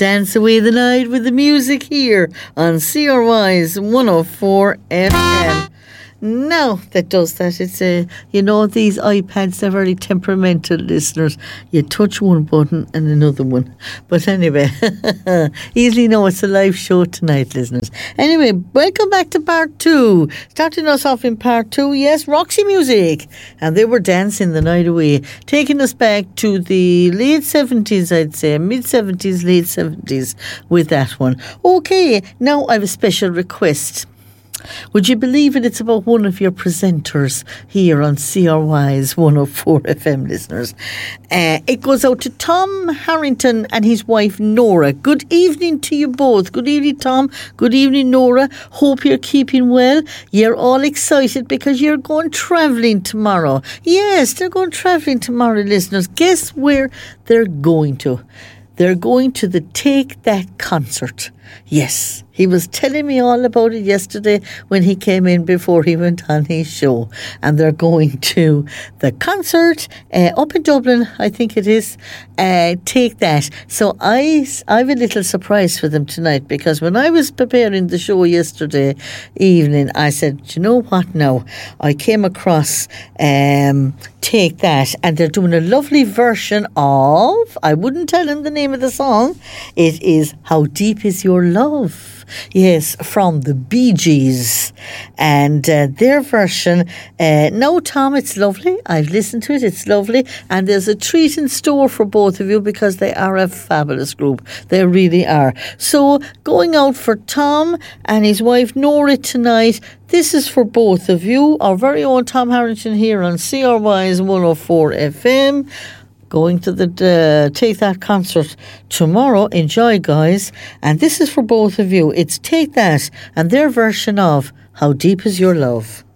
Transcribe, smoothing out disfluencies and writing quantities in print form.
Dance away the night with the music here on CRY's 104 FM. Now that does that, it's these iPads, they're very temperamental, listeners. You touch one button and another one. But anyway, easily know it's a live show tonight, listeners. Anyway, welcome back to part 2. Starting us off in part 2, yes, Roxy Music. And they were dancing the night away, taking us back to the late 70s, I'd say, mid-70s, late 70s with that one. Okay, now I have a special request. Would you believe it? It's about one of your presenters here on CRY's 104 FM, listeners. It goes out to Tom Harrington and his wife Nora. Good evening to you both. Good evening, Tom. Good evening, Nora. Hope you're keeping well. You're all excited because you're going travelling tomorrow. Yes, they're going travelling tomorrow, listeners. Guess where they're going to? They're going to the Take That concert. Yes, he was telling me all about it yesterday when he came in before he went on his show. And they're going to the concert up in Dublin, I think it is, Take That. So I have a little surprise for them tonight, because when I was preparing the show yesterday evening, I said, do you know what now? I came across Take That, and they're doing a lovely version of, I wouldn't tell him the name of the song, it is How Deep Is Your Love. Yes, from the Bee Gees. And their version, no, Tom, it's lovely. I've listened to it. It's lovely. And there's a treat in store for both of you, because they are a fabulous group. They really are. So going out for Tom and his wife Nora tonight. This is for both of you. Our very own Tom Harrington here on CRY's 104 FM. Going to the Take That concert tomorrow. Enjoy, guys. And this is for both of you. It's Take That and their version of How Deep Is Your Love.